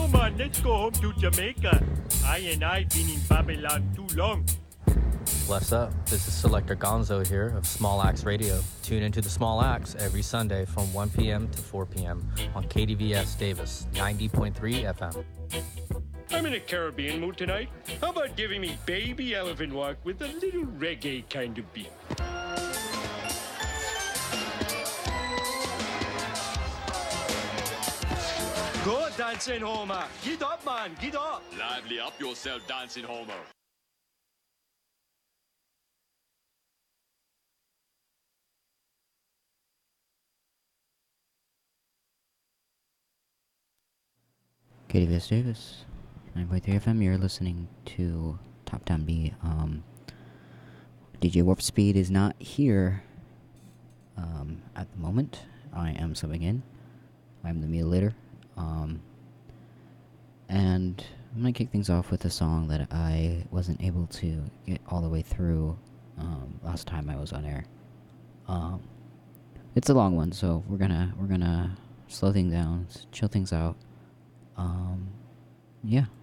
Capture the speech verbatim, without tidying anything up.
Come on, let's go home to Jamaica. I and I been in Babylon too long. Bless up. This is Selector Gonzo here of Small Axe Radio. Tune into the Small Axe every Sunday from one p.m. to four p.m. on K D V S Davis ninety point three F M. I'm in a Caribbean mood tonight. How about giving me Baby Elephant Walk with a little reggae kind of beat? Go, Dancing Homer. Get up, man. Get up. Lively up yourself, Dancing Homer. K D V S Davis, nine point three F M, you're listening to Top Down B. Um, D J Warp Speed is not here um, at the moment. I am subbing in. I'm the mutilator. Um, and I'm going to kick things off with a song that I wasn't able to get all the way through um, last time I was on air. Um, it's a long one, so we're gonna we're gonna slow things down, chill things out. Um, yeah,